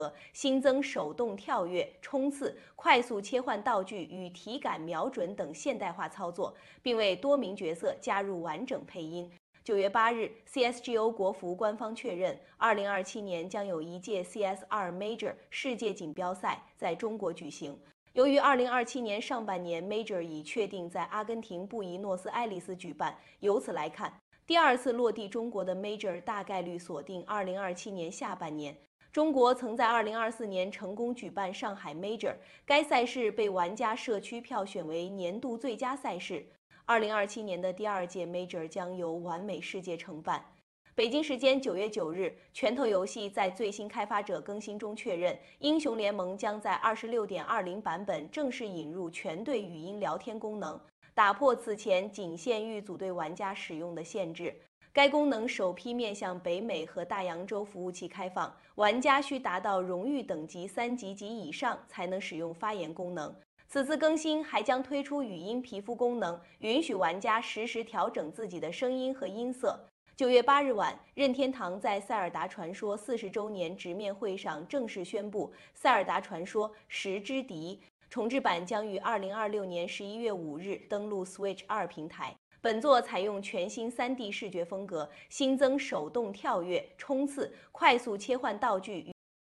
新增手动跳跃、冲刺、快速切换道具与体感瞄准等现代化操作，并为多名角色加入完整配音。9月8日 ，CSGO 国服官方确认，2027年将有一届 CS2 Major 世界锦标赛在中国举行。由于2027年上半年 Major 已确定在阿根廷布宜诺斯艾利斯举办，由此来看，第二次落地中国的 Major 大概率锁定2027年下半年。中国曾在2024年成功举办上海 Major， 该赛事被玩家社区票选为年度最佳赛事。2027年的第二届 Major 将由完美世界承办。北京时间9月9日，拳头游戏在最新开发者更新中确认，英雄联盟将在26.20版本正式引入全队语音聊天功能，打破此前仅限于组队玩家使用的限制。该功能首批面向北美和大洋洲服务器开放，玩家需达到荣誉等级3级及以上才能使用发言功能。此次更新还将推出语音皮肤功能，允许玩家实时调整自己的声音和音色。9月8日晚，任天堂在《塞尔达传说》40周年直面会上正式宣布，《塞尔达传说：时之笛》重制版将于2026年11月5日登陆 Switch 2平台。本作采用全新3D 视觉风格，新增手动跳跃、冲刺、快速切换道具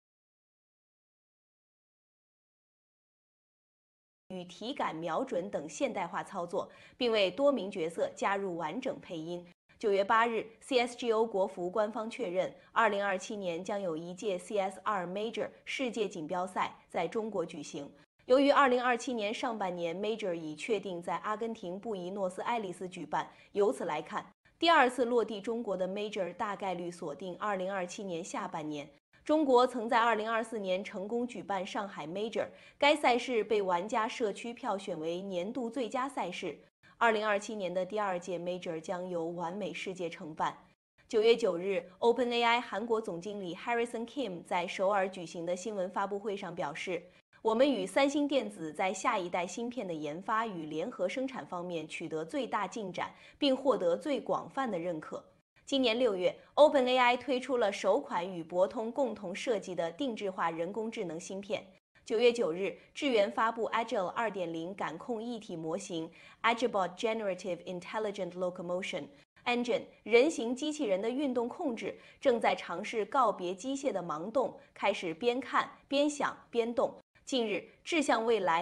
与体感瞄准等现代化操作，并为多名角色加入完整配音。9月8日 ，CSGO 国服官方确认，2027年将有一届 CS2 Major 世界锦标赛在中国举行。由于2027年上半年 Major 已确定在阿根廷布宜诺斯艾利斯举办，由此来看，第二次落地中国的 Major 大概率锁定2027年下半年。中国曾在2024年成功举办上海 Major， 该赛事被玩家社区票选为年度最佳赛事。2027年的第二届 Major 将由完美世界承办。9月9日 ，OpenAI 韩国总经理 Harrison Kim 在首尔举行的新闻发布会上表示，我们与三星电子在下一代芯片的研发与联合生产方面取得最大进展，并获得最广泛的认可。今年6月 ，OpenAI 推出了首款与博通共同设计的定制化人工智能芯片。9月9日，智源发布 Agile 2.0感控一体模型 Agilebot Generative Intelligent Locomotion Engine 人形机器人的运动控制正在尝试告别机械的盲动，开始边看边想边动。近日，智向未来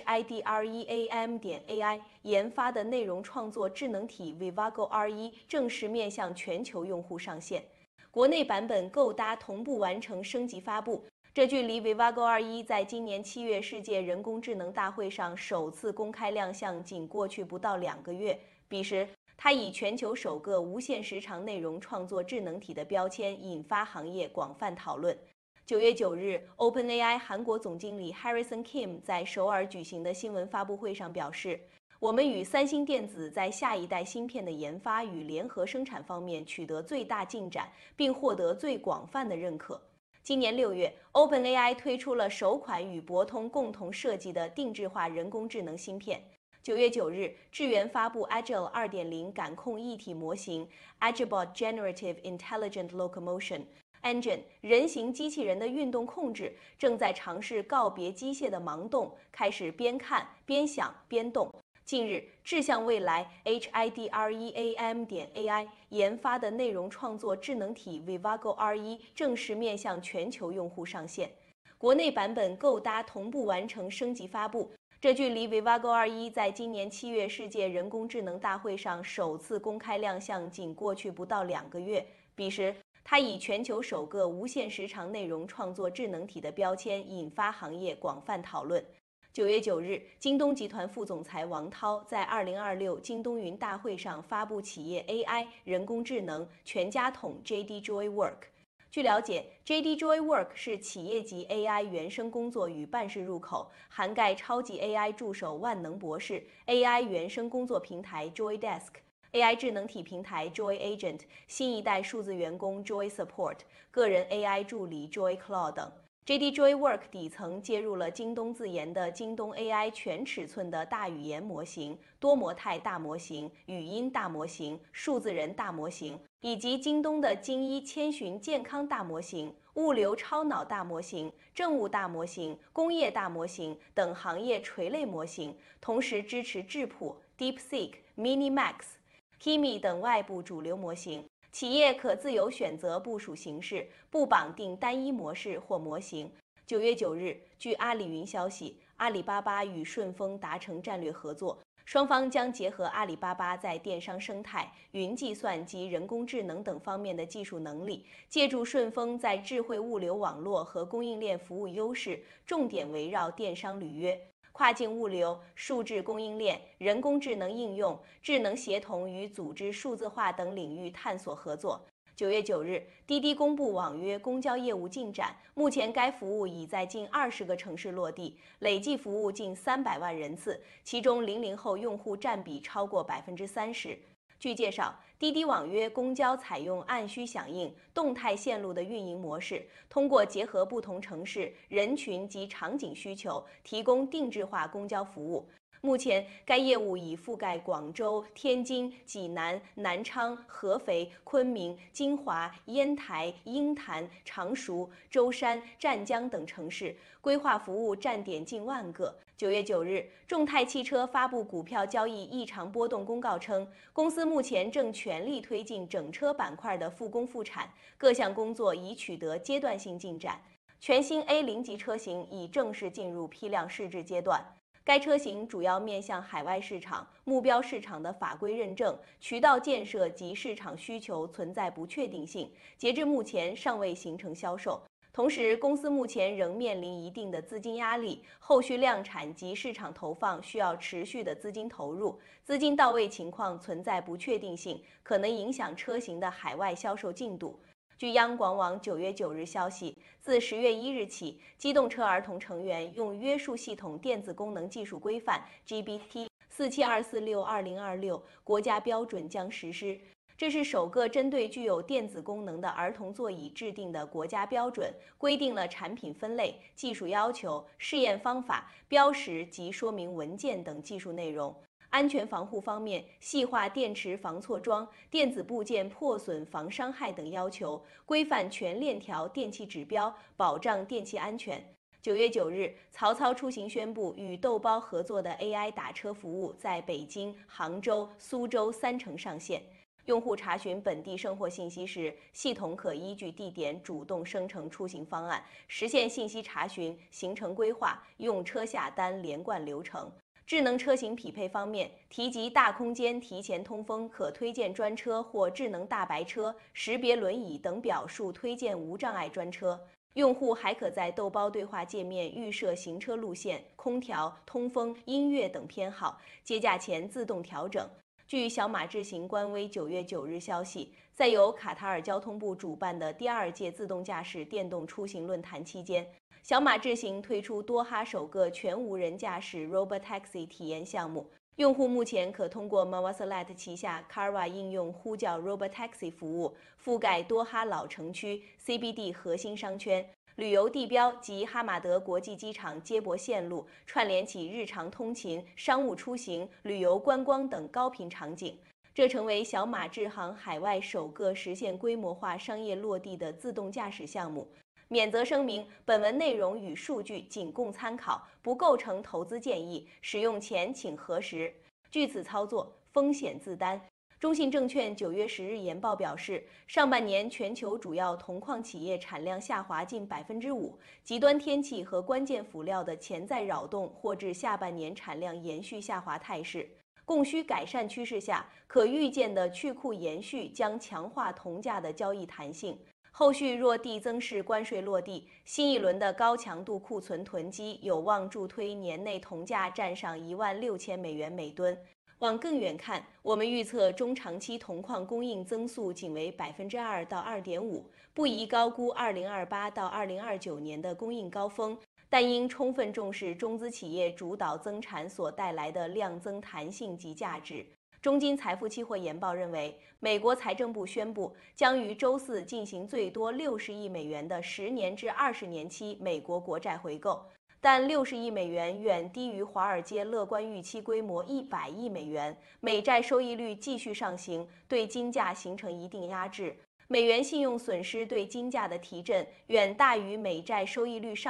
HIDREAM.AI 研发的内容创作智能体 Vivago R1 正式面向全球用户上线，国内版本购搭同步完成升级发布。这距离 Vivago R1 在今年7月世界人工智能大会上首次公开亮相仅过去不到2个月。彼时，它以全球首个无限时长内容创作智能体的标签引发行业广泛讨论。9月9日 ，OpenAI 韩国总经理 Harrison Kim 在首尔举行的新闻发布会上表示，我们与三星电子在下一代芯片的研发与联合生产方面取得最大进展，并获得最广泛的认可。今年6月 ，OpenAI 推出了首款与博通共同设计的定制化人工智能芯片。9月9日，智源发布 Agile 2.0感控一体模型 Agilebot Generative Intelligent Locomotion Engine 人形机器人的运动控制正在尝试告别机械的盲动，开始边看边想边动。近日，智向未来 HIDREAM.AI 研发的内容创作智能体 Vivago R1 正式面向全球用户上线，国内版本购搭同步完成升级发布。这距离 Vivago R1 在今年7月世界人工智能大会上首次公开亮相仅过去不到2个月。彼时，它以全球首个无限时长内容创作智能体的标签引发行业广泛讨论。9月9日，京东集团副总裁王涛在2026京东云大会上发布企业 AI 人工智能全家桶 JD Joy Work。据了解 ，JD Joy Work 是企业级 AI 原生工作与办事入口，涵盖超级 AI 助手万能博士、AI 原生工作平台 Joy Desk、AI 智能体平台 Joy Agent、新一代数字员工 Joy Support、个人 AI 助理 Joy Claude 等。JD Joy Work 底层接入了京东自研的京东 AI 全尺寸的大语言模型、多模态大模型、语音大模型、数字人大模型，以及京东的京医千寻健康大模型、 物流超脑大模型、政务大模型、工业大模型等行业垂类模型，同时支持智谱、DeepSeek、Minimax、Kimi 等外部主流模型。企业可自由选择部署形式，不绑定单一模式或模型。9月9日，据阿里云消息，阿里巴巴与顺丰达成战略合作，双方将结合阿里巴巴在电商生态、云计算及人工智能等方面的技术能力，借助顺丰在智慧物流网络和供应链服务优势，重点围绕电商履约、跨境物流、数字供应链、人工智能应用、智能协同与组织数字化等领域探索合作。9月9日，滴滴公布网约公交业务进展，目前该服务已在近20个城市落地，累计服务近300万人次，其中00后用户占比超过30%。据介绍，滴滴网约公交采用按需响应、动态线路的运营模式，通过结合不同城市、人群及场景需求，提供定制化公交服务。目前，该业务已覆盖广州、天津、济南、南昌、合肥、昆明、金华、烟台、鹰潭、常熟、舟山、湛江等城市，规划服务站点近万个。9月9日，众泰汽车发布股票交易异常波动公告称，公司目前正全力推进整车板块的复工复产，各项工作已取得阶段性进展。全新 A0级车型已正式进入批量试制阶段。该车型主要面向海外市场，目标市场的法规认证、渠道建设及市场需求存在不确定性，截至目前尚未形成销售。同时，公司目前仍面临一定的资金压力，后续量产及市场投放需要持续的资金投入，资金到位情况存在不确定性，可能影响车型的海外销售进度。据央广网9月9日消息，自10月1日起，机动车儿童成员用约束系统电子功能技术规范 （GB/T 47246-2026）国家标准将实施。这是首个针对具有电子功能的儿童座椅制定的国家标准，规定了产品分类、技术要求、试验方法、标识及说明文件等技术内容。安全防护方面，细化电池防错装、电子部件破损防伤害等要求，规范全链条电气指标，保障电气安全。9月9日，曹操出行宣布与豆包合作的 AI 打车服务在北京、杭州、苏州3城上线。用户查询本地生活信息时，系统可依据地点主动生成出行方案，实现信息查询、行程规划、用车下单连贯流程。智能车型匹配方面，提及大空间提前通风可推荐专车或智能大白车、识别轮椅等表述推荐无障碍专车。用户还可在豆包对话界面预设行车路线、空调、通风、音乐等偏好，接驾前自动调整。据小马智行官微9月9日消息，在由卡塔尔交通部主办的第2届自动驾驶电动出行论坛期间，小马智行推出多哈首个全无人驾驶 Robotaxi 体验项目。用户目前可通过 Mawassalat 旗下 Carva 应用呼叫 Robotaxi 服务，覆盖多哈老城区、CBD 核心商圈、旅游地标及哈马德国际机场接驳线路，串联起日常通勤、商务出行、旅游观光等高频场景。这成为小马智行海外首个实现规模化商业落地的自动驾驶项目。免责声明：本文内容与数据仅供参考，不构成投资建议，使用前请核实。据此操作，风险自担。中信证券9月10日研报表示，上半年全球主要铜矿企业产量下滑近5%，极端天气和关键辅料的潜在扰动或致下半年产量延续下滑态势。供需改善趋势下，可预见的去库延续将强化铜价的交易弹性。后续若递增式关税落地，新一轮的高强度库存囤积有望助推年内铜价站上$16,000每吨。往更远看，我们预测中长期铜矿供应增速仅为2%到2.5%，不宜高估2028到2029年的供应高峰，但应充分重视中资企业主导增产所带来的量增弹性及价值。中金财富期货研报认为，美国财政部宣布将于周4进行最多$60亿的10年至20年期美国国债回购，但$60亿远低于华尔街乐观预期规模100亿美元，美债收益率继续上行，对金价形成一定压制。 美元信用损失对金价的提振远大于美债收益率上